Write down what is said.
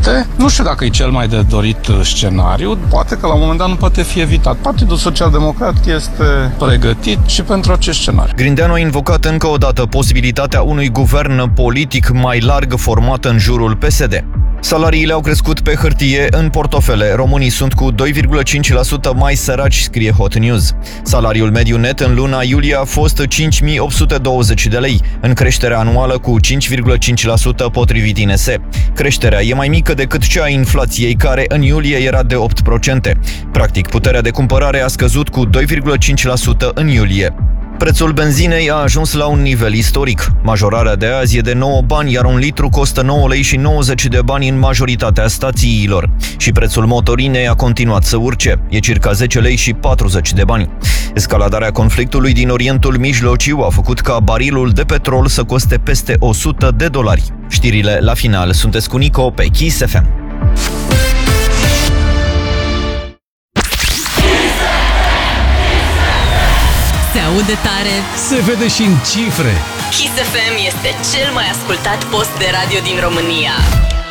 crescute. Nu știu dacă e cel mai de dorit scenariu, poate că la un moment dat nu poate fi evitat. Partidul Social-Democrat este pregătit și pentru acest scenariu. Grindeanu a invocat încă o dată posibilitatea unui guvern politic mai larg format în jurul PSD. Salariile au crescut pe hârtie, în portofele. Românii sunt cu 2,5% mai săraci, scrie Hot News. Salariul mediu net în luna iulie a fost 5.820 de lei, în creștere anuală cu 5,5% potrivit INS. Creșterea e mai mică decât cea a inflației, care în iulie era de 8%. Practic, puterea de cumpărare a scăzut cu 2,5% în iulie. Prețul benzinei a ajuns la un nivel istoric. Majorarea de azi e de 9 bani, iar un litru costă 9 lei și 90 de bani în majoritatea stațiilor. Și prețul motorinei a continuat să urce. E circa 10 lei și 40 de bani. Escaladarea conflictului din Orientul Mijlociu a făcut ca barilul de petrol să coste peste $100. Știrile la final. Sunteți cu Nico pe Kiss FM. Se aude tare, se vede și în cifre. Kiss FM este cel mai ascultat post de radio din România.